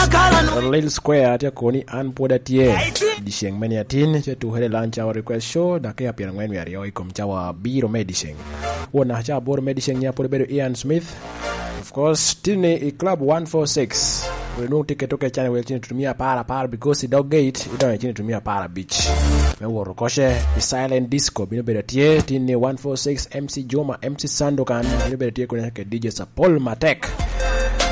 Little Square tia koni an poda tie disheng mani atin che tu hele lancha request show da ke apia ngwen yari oi kom chawa biro medisheng wona cha bor medisheng nya poda bedo Ian Smith of course tini I club 146 we no ticket toke chane we chini tumia para because dog gate ida chini tumia para beach me woro koshe silent disco bino bedo tie tini 146 MC Joma MC Sandokan bino bedo tie kone ke DJ Sapol Matek